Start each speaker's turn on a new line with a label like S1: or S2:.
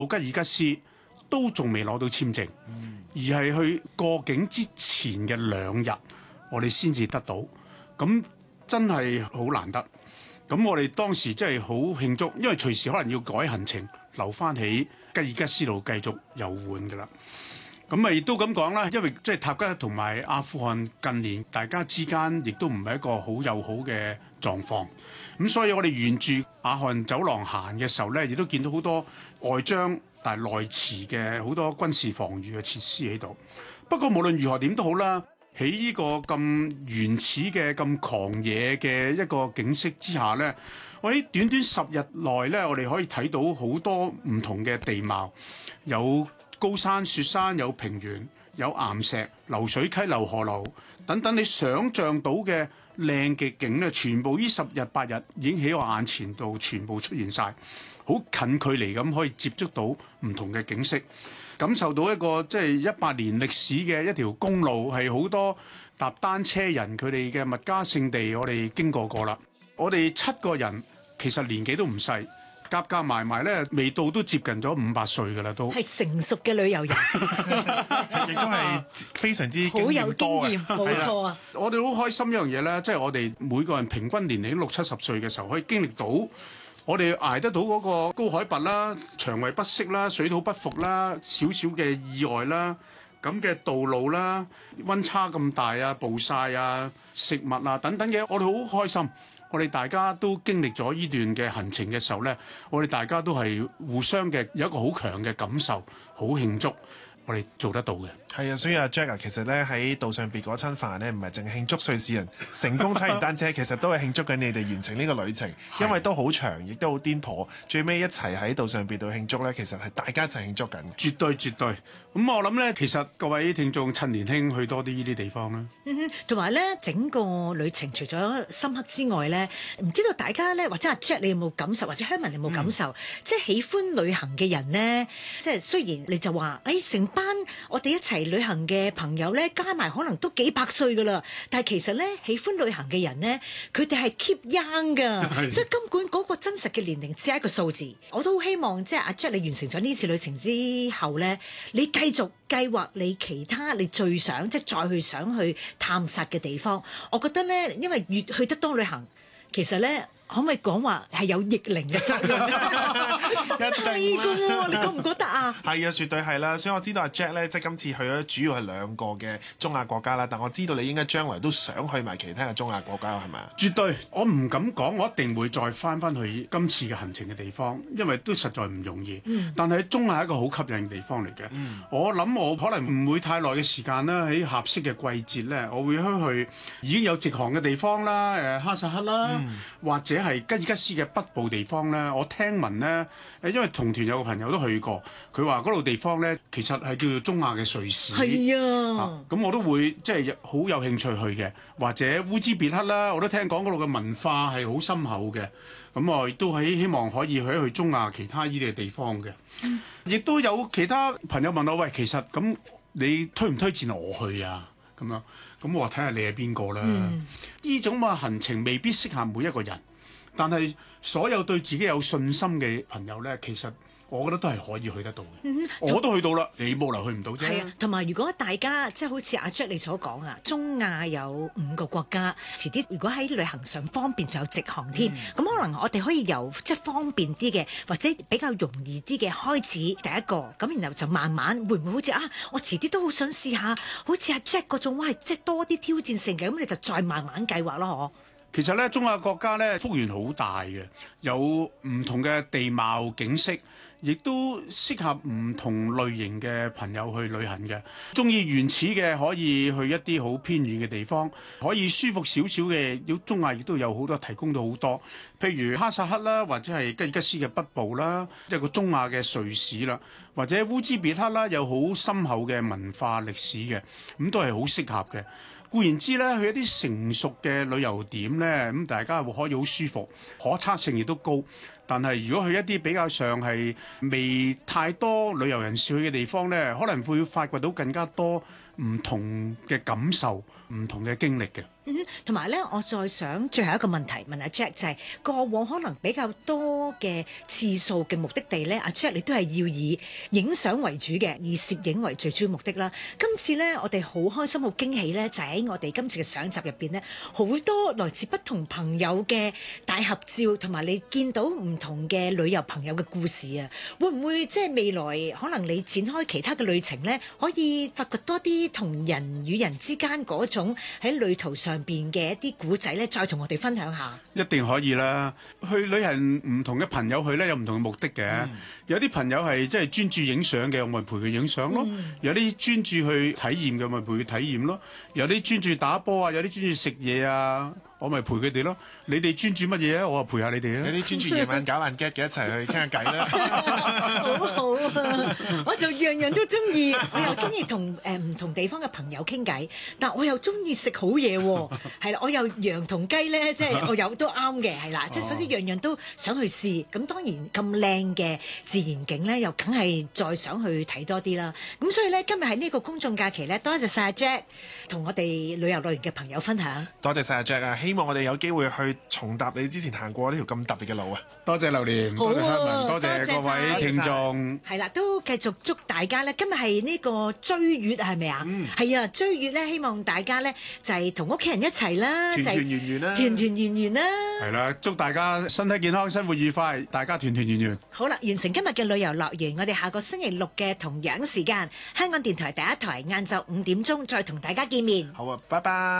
S1: 吉爾吉斯都仲未攞到簽證，而係去過境之前嘅2日，我哋先至得到。咁真係好難得。咁我哋當時真係好慶祝，因為隨時可能要改行程，留翻喺吉爾吉斯度繼續遊玩㗎啦。咁亦都咁講啦，因為即係塔吉同埋阿富汗近年大家之間亦都唔係一個好友好嘅狀況。咁所以我哋沿住阿富汗走廊行嘅時候咧，亦都見到好多外張但係內持嘅好多軍事防禦嘅設施喺度。不過無論如何點都好啦。喺呢個咁原始嘅咁狂野嘅一個景色之下呢，我喺短短10日內呢，我哋可以睇到好多唔同嘅地貌，有高山雪山，有平原，有岩石、流水溪、流河流等等，你想像到嘅靚嘅景呢，全部呢10日8日已經喺我眼前度全部出現晒，好近距離咁可以接觸到唔同嘅景色。感受到一個即係100年歷史嘅一條公路，係好多踏單車人佢哋嘅物家聖地，我哋經過啦。我哋7個人其實年紀都唔細，夾埋埋咧，未到都接近咗500歲㗎啦，都
S2: 係成熟嘅旅遊人，
S3: 亦都係非常之
S2: 好有經驗，冇錯啊！
S1: 我哋好開心一樣嘢咧，即係我哋每個人平均年齡60-70歲嘅時候，可以經歷到。我哋捱得到嗰個高海拔啦、腸胃不適啦、水土不服啦、少少嘅意外啦、咁嘅道路啦、溫差咁大啊、暴曬啊、食物啊等等嘅，我哋好開心。我哋大家都經歷咗呢段嘅行程嘅時候呢，我哋大家都係互相嘅有一個好強嘅感受，好慶祝。我哋做得到嘅。
S3: 係啊，所以阿 Jack 啊，其實咧喺道上別嗰餐飯咧，唔係淨係慶祝瑞士人成功踩完單車，其實都係慶祝緊你哋完成呢個旅程，因為都好長，亦都好顛簸，最尾一齊喺道上別度慶祝咧，其實係大家一齊慶祝緊。
S1: 絕對絕對。咁我諗咧，其實各位聽眾趁年輕去多啲呢啲地方啦。
S2: 同埋咧，整個旅程除咗深刻之外咧，唔知道大家咧，或者阿 Jack 你有冇感受，或者 Herman 你有冇感受，即係喜歡旅行嘅人咧，即係雖然你就話，成班我哋一齊旅行嘅朋友咧，加埋可能都幾百歲噶啦，但係其實咧，喜歡旅行嘅人咧，佢哋係 keep young 噶，所以根本嗰個真實嘅年齡只係一個數字。我都好希望即係阿 Jack 你完成咗呢次旅程之後咧，你繼續計劃你其他你最想即係再去想去探索嘅地方。我覺得咧，因為越去得多旅行，其實咧。可唔可以講話係有逆齡嘅作用？係㗎喎，你覺唔覺得啊？
S3: 係啊，絕對係啦。所以我知道阿 Jack 咧，即係今次去咗主要係2個嘅中亞國家啦。但我知道你應該將來都想去埋其他嘅中亞國家，係咪啊？
S1: 絕對，我唔敢講，我一定會再翻去今次嘅行程嘅地方，因為都實在唔容易。但係中亞係一個好吸引嘅地方嚟嘅。我諗我可能唔會太耐嘅時間啦，喺合適嘅季節咧，我會去已經有直航嘅地方啦，哈薩克啦，或者係吉爾吉斯嘅北部地方咧，我聽聞咧，因為同團有個朋友都去過，佢話嗰度地方咧，其實係叫做中亞嘅瑞士。
S2: 係啊，
S1: 咁我都會即係好有興趣去嘅，或者烏茲別克啦，我都聽講嗰度嘅文化係好深厚嘅。咁我亦都希望可以去中亞其他呢啲嘅地方嘅。亦都有其他朋友問我，喂，其實咁你推唔推薦我去啊？咁樣，咁我話睇下你係邊個啦。呢種嘅行程未必適合每一個人。但係所有對自己有信心嘅朋友咧，其實我覺得都係可以去得到嘅。我都去到啦，你冇理由去唔到啫。
S2: 係啊，同埋如果大家即係好似阿 Jack 你所講啊，中亞有5個國家，遲啲如果喺旅行上方便，仲有直航添。咁可能我哋可以由即係方便啲嘅，或者比較容易啲嘅開始第一個，咁然後就慢慢會唔會好似我遲啲都好想試下，好似阿 Jack 嗰種，即係多啲挑戰性嘅，咁你就再慢慢計劃咯，嗬。
S1: 其實咧，中亞國家咧幅員好大嘅，有唔同嘅地貌景色，亦都適合唔同類型嘅朋友去旅行嘅。中意原始嘅可以去一啲好偏遠嘅地方，可以舒服少少嘅，中亞亦都有好多提供到好多。譬如哈薩克啦，或者係吉爾吉斯嘅北部啦，即係個中亞嘅瑞士啦，或者烏茲別克啦，有好深厚嘅文化歷史嘅，咁都係好適合嘅。固然之咧，去一啲成熟嘅旅遊點咧，咁大家會可以好舒服，可測性亦都高。 但係如果去一啲比較上係未太多旅遊人士去嘅地方咧，可能會發掘到更加多唔同嘅感受、唔同嘅經歷嘅。
S2: 同埋咧，我再想最後一個問題問阿 Jack，就係過往可能比較多嘅次數嘅目的地咧，阿 Jack 你都係要以影相為主嘅，以攝影為最主要目的啦。今次咧，我哋好開心、好驚喜咧，就喺我哋今次嘅相集入邊咧，好多來自不同朋友嘅大合照，同埋你見到唔同嘅旅遊朋友嘅故事啊，會唔會即係未來可能你展開其他嘅旅程咧，可以發掘多啲同人與人之間嗰種喺旅途上邊嘅一啲古仔咧，再同我哋分享下。
S1: 一定可以啦！去旅行唔同嘅朋友去咧，有唔同嘅目的嘅。有啲朋友係即係專注影相嘅，我咪陪佢影相咯；有啲專注去體驗嘅，咪陪佢體驗咯；有啲專注打波啊，有啲專注食嘢啊，我咪陪佢哋咯。你哋專注乜嘢啊？我就陪下你哋啊！
S3: 有啲專注夜晚搞爛 get 嘅，一齊去傾下偈啦。
S2: 好好啊！我就樣樣都中意，我又中意同唔同地方嘅朋友傾偈，但我又中意食好嘢喎。係啦，我又羊同雞咧，即係我有都啱嘅，係啦，即係所以樣樣都想去試。咁當然咁靚嘅自然景咧，又梗係再想去睇多啲啦。咁所以咧，今日喺呢個公眾假期咧，多謝晒阿 Jack 同我哋旅遊樂園嘅朋友分享。
S3: 多謝晒阿 Jack 啊！希望我哋有機會去重踏你之前行過呢條咁特別嘅路啊！
S1: 多謝榴蓮，
S2: 好啊
S1: 多謝香文，多
S2: 多謝
S1: 謝各位聽眾。
S2: 係啦，都繼續祝大家咧，今日係呢個追月係咪啊？係啊，追月咧，希望大家咧就係同屋企人一齊啦，
S3: 團團圓圓啦，
S2: 團團圓圓啦。
S1: 係啦，祝大家身體健康，生活愉快，大家團團圓圓。
S2: 好啦，完成今日嘅旅遊樂園，我哋下個星期六嘅同樣時間，香港電台第一台晏晝5點鐘再同大家見面。
S3: 好啊，拜拜。